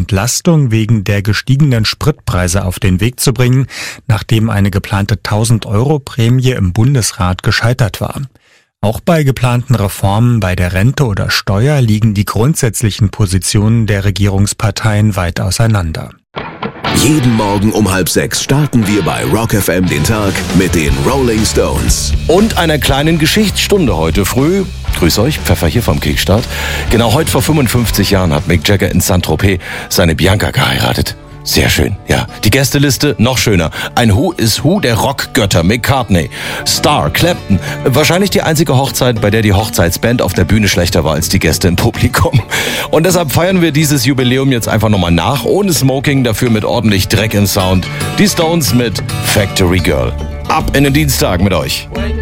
Entlastung wegen der gestiegenen Spritpreise auf den Weg zu bringen, nachdem eine geplante 1.000-Euro-Prämie im Bundesrat gescheitert war. Auch bei geplanten Reformen bei der Rente oder Steuer liegen die grundsätzlichen Positionen der Regierungsparteien weit auseinander. Jeden Morgen um 5:30 starten wir bei Rock FM den Tag mit den Rolling Stones. Und einer kleinen Geschichtsstunde heute früh. Grüß euch, Pfeffer hier vom Kickstart. Genau heute vor 55 Jahren hat Mick Jagger in Saint-Tropez seine Bianca geheiratet. Sehr schön, ja. Die Gästeliste noch schöner. Ein Who is Who der Rockgötter. McCartney, Starr, Clapton. Wahrscheinlich die einzige Hochzeit, bei der die Hochzeitsband auf der Bühne schlechter war als die Gäste im Publikum. Und deshalb feiern wir dieses Jubiläum jetzt einfach nochmal nach. Ohne Smoking, dafür mit ordentlich Dreck im Sound. Die Stones mit Factory Girl. Ab in den Dienstag mit euch.